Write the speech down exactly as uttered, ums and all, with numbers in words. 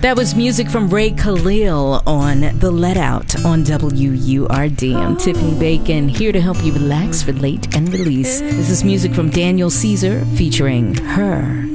That was music from Ray Khalil on The Let Out on W U R D. I'm Tiffany Bacon, here to help you relax, relate, and release. This is music from Daniel Caesar featuring Her.